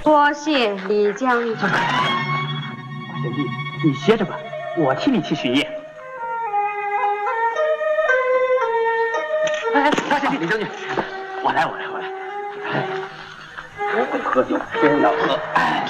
多谢李将军。 马贤弟，你歇着吧，我替你去巡夜。哎，马贤弟，李将军，我来。哎，不喝酒真要喝。哎。